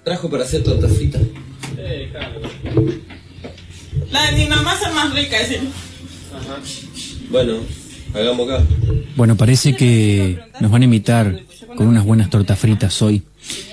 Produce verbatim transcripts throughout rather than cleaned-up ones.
Trajo para hacer torta frita. Eh, claro. La de mi mamá es más rica, es el... Ajá. Bueno, hagamos acá. Bueno, parece que nos van a invitar con unas buenas tortas fritas hoy.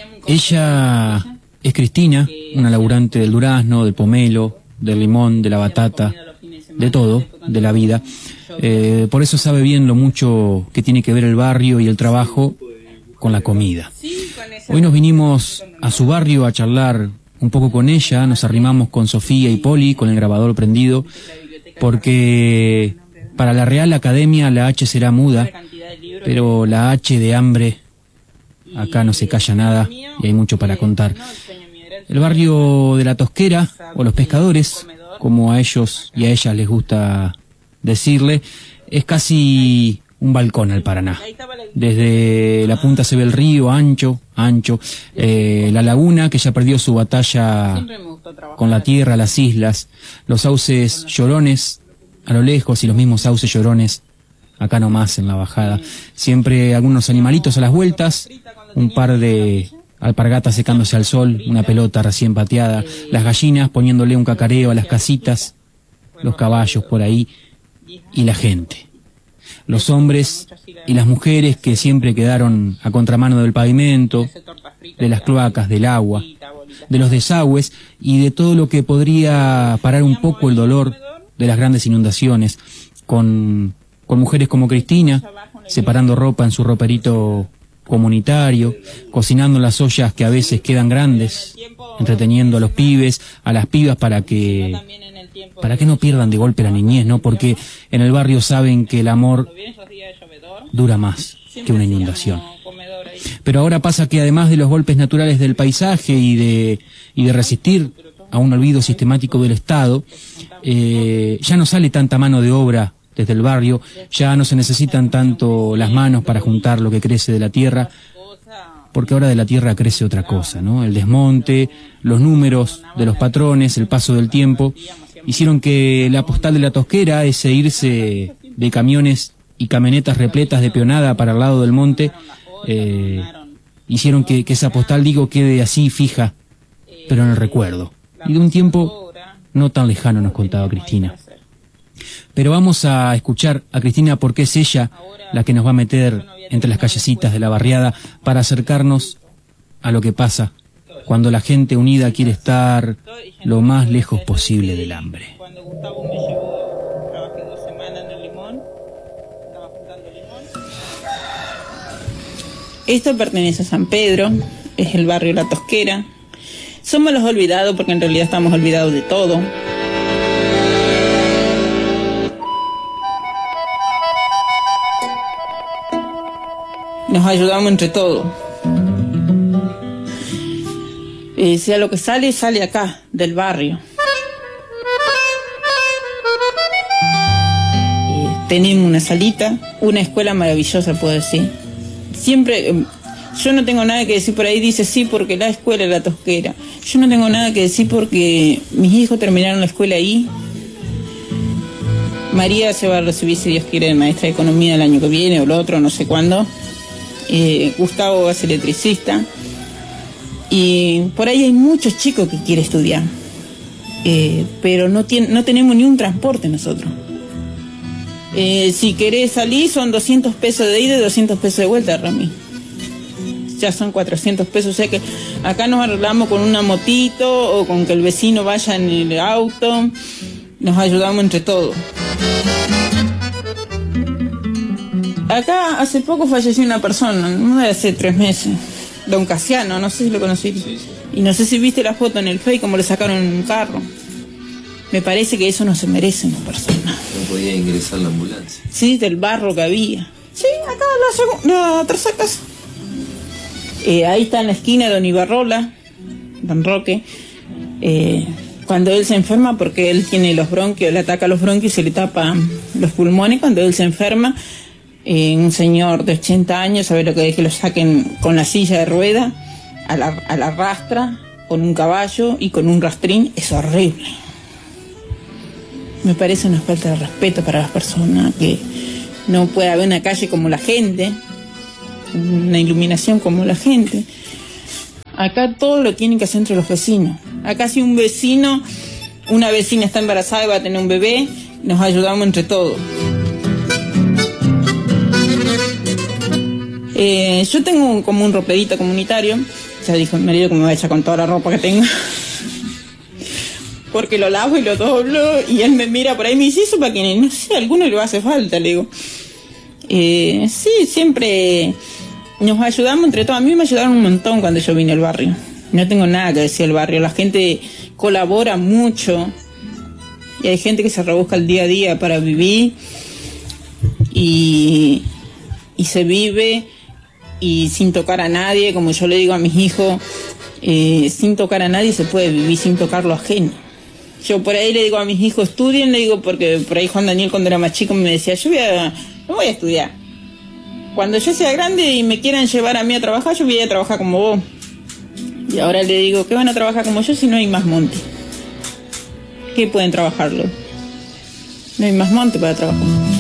Ella es Cristina, una laburante del durazno, del pomelo, del limón, de la batata, de todo, de la vida. Eh, por eso sabe bien lo mucho que tiene que ver el barrio y el trabajo con la comida. Hoy nos vinimos a su barrio a charlar un poco con ella, nos arrimamos con Sofía y Poli, con el grabador prendido, porque para la Real Academia la H será muda, pero la H de hambre, acá no se calla nada y hay mucho para contar. El barrio de la Tosquera, o los pescadores, como a ellos y a ellas les gusta decirle, es casi un balcón al Paraná. Desde la punta se ve el río ancho, ancho, eh, la laguna que ya perdió su batalla con la tierra, las islas, los sauces llorones a lo lejos y los mismos sauces llorones acá nomás en la bajada. Siempre algunos animalitos a las vueltas, un par de alpargatas secándose al sol, una pelota recién pateada, las gallinas poniéndole un cacareo a las casitas, los caballos por ahí y la gente. Los hombres y las mujeres que siempre quedaron a contramano del pavimento, de las cloacas, del agua, de los desagües y de todo lo que podría parar un poco el dolor de las grandes inundaciones, con, con mujeres como Cristina, separando ropa en su roperito comunitario, cocinando las ollas que a veces quedan grandes, entreteniendo a los pibes, a las pibas para que para que no pierdan de golpe la niñez, ¿no? Porque en el barrio saben que el amor dura más que una inundación. Pero ahora pasa que además de los golpes naturales del paisaje y de y de resistir a un olvido sistemático del Estado, eh, ya no sale tanta mano de obra desde el barrio, ya no se necesitan tanto las manos para juntar lo que crece de la tierra, porque ahora de la tierra crece otra cosa, ¿no? El desmonte, los números de los patrones, el paso del tiempo, hicieron que la postal de la Tosquera, ese irse de camiones y camionetas repletas de peonada para el lado del monte, eh, hicieron que, que esa postal, digo, quede así fija, pero en el recuerdo. Y de un tiempo no tan lejano, nos contaba Cristina. Pero vamos a escuchar a Cristina porque es ella la que nos va a meter entre las callecitas de la barriada para acercarnos a lo que pasa cuando la gente unida quiere estar lo más lejos posible del hambre. Cuando Gustavo me llevó, trabajé dos semanas en el limón, estaba juntando limón. Esto pertenece a San Pedro, es el barrio La Tosquera. Somos los olvidados porque en realidad estamos olvidados de todo. Nos ayudamos entre todos. Eh, sea lo que sale, sale acá, del barrio. Eh, tenemos una salita, una escuela maravillosa, puedo decir. Siempre, eh, yo no tengo nada que decir por ahí, dice sí, porque la escuela es La Tosquera. Yo no tengo nada que decir porque mis hijos terminaron la escuela ahí. María se va a recibir, si Dios quiere, de maestra de economía el año que viene o el otro, no sé cuándo. Eh, Gustavo va a ser electricista y por ahí hay muchos chicos que quieren estudiar, eh, pero no, tiene, no tenemos ni un transporte nosotros. Eh, si querés salir son doscientos pesos de ida y doscientos pesos de vuelta, Rami. Ya son cuatrocientos pesos, o sea que acá nos arreglamos con una motito o con que el vecino vaya en el auto, nos ayudamos entre todos. Acá hace poco falleció una persona, no de hace tres meses, don Casiano, no sé si lo conocí. Sí, sí. Y no sé si viste la foto en el Face, como le sacaron en un carro. Me parece que eso no se merece una persona. No podía ingresar la ambulancia. Sí, del barro que había. Sí, acá en la, la tercera casa. Eh, ahí está en la esquina don Ibarrola, don Roque. Eh, cuando él se enferma, porque él tiene los bronquios, le ataca los bronquios y se le tapa los pulmones, cuando él se enferma... Eh, un señor de ochenta años, sabe lo que es que lo saquen con la silla de rueda, a la, a la rastra, con un caballo y con un rastrín, es horrible. Me parece una falta de respeto para las personas, que no puede haber una calle como la gente, una iluminación como la gente. Acá todo lo tienen que hacer entre los vecinos. Acá si un vecino, una vecina está embarazada y va a tener un bebé, nos ayudamos entre todos. Eh, yo tengo un, como un roperito comunitario. Ya dijo el marido que me va a echar con toda la ropa que tengo. Porque lo lavo y lo doblo y él me mira por ahí y me dice, ¿eso para quién? No sé, a alguno le hace falta, le digo. Eh, sí, siempre nos ayudamos entre todos. A mí me ayudaron un montón cuando yo vine al barrio. No tengo nada que decir al barrio. La gente colabora mucho y hay gente que se rebusca el día a día para vivir y, y se vive y sin tocar a nadie, como yo le digo a mis hijos, eh, sin tocar a nadie se puede vivir sin tocar lo ajeno. Yo por ahí le digo a mis hijos, estudien, le digo, porque por ahí Juan Daniel cuando era más chico me decía, yo voy a, no voy a estudiar. Cuando yo sea grande y me quieran llevar a mí a trabajar, yo voy a trabajar como vos. Y ahora le digo, ¿qué van a trabajar como yo si no hay más monte? ¿Qué pueden trabajarlo? No hay más monte para trabajar.